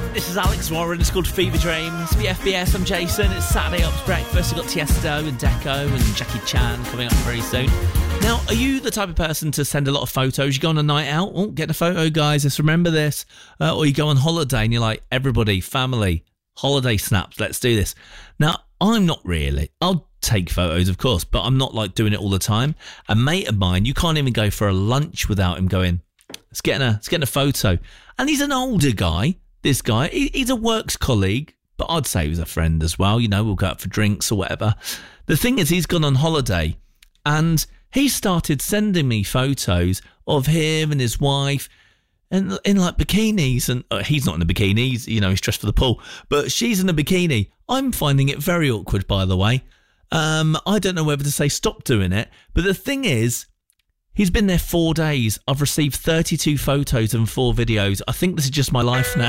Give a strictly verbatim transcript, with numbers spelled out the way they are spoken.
This is Alex Warren. It's called Fever Dreams. B F B S, I'm Jason. It's Saturday Ops Breakfast. We've got Tiesto and Deco and Jackie Chan coming up very soon. Now, are you the type of person to send a lot of photos? You go on a night out, oh, get a photo, guys. Just remember this. Uh, or you go on holiday and you're like, everybody, family, holiday snaps, let's do this. Now, I'm not really. I'll take photos, of course, but I'm not like doing it all the time. A mate of mine, you can't even go for a lunch without him going, let's get in a, let's get in a photo. And he's an older guy. This guy, he, he's a works colleague, but I'd say he was a friend as well. You know, we'll go out for drinks or whatever. The thing is, he's gone on holiday and he started sending me photos of him and his wife and in like bikinis. And uh, he's not in a bikini, he's, you know, he's dressed for the pool, but she's in a bikini. I'm finding it very awkward, by the way. Um, I don't know whether to say stop doing it, but the thing is, he's been there four days. I've received thirty-two photos and four videos. I think this is just my life now.